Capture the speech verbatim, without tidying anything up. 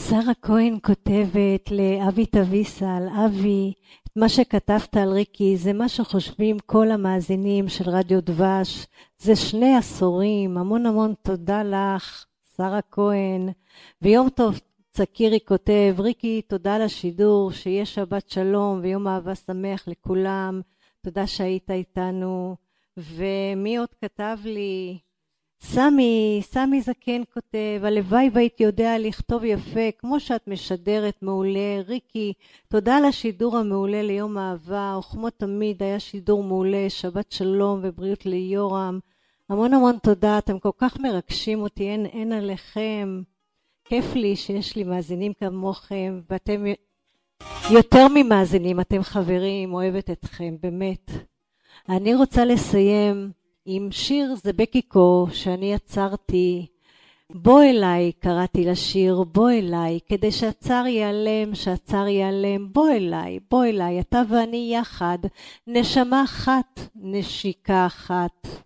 שרה כהן כותבת לאבי תביסל, אבי, את מה שכתבת על ריקי זה מה שחושבים כל המאזינים של רדיו דבש, זה שני עשורים, המון המון תודה לך, שרה כהן. ויום טוב צקירי כותב, ריקי תודה לשידור, שיהיה שבת שלום ויום אהבה שמח לכולם, תודה שהיית איתנו. ומי עוד כתב לי? סמי, סמי זקן כותב, הלוואי והייתי יודע לכתוב יפה, כמו שאת משדרת מעולה. ריקי, תודה על השידור המעולה ליום אהבה, וכמו תמיד היה שידור מעולה, שבת שלום ובריאות ליורם. המון המון תודה, אתם כל כך מרגשים אותי, אין, אין עליכם. כיף לי שיש לי מאזינים כמוכם, ואתם יותר ממאזינים, אתם חברים, אוהבת אתכם, באמת. אני רוצה לסיים עם שיר זה בקיקו שאני יצרתי. בוא אליי, קראתי לשיר, בוא אליי, כדי שהצער ייעלם, שהצער ייעלם, בוא אליי, בוא אליי, אתה ואני יחד, נשמה אחת, נשיקה אחת.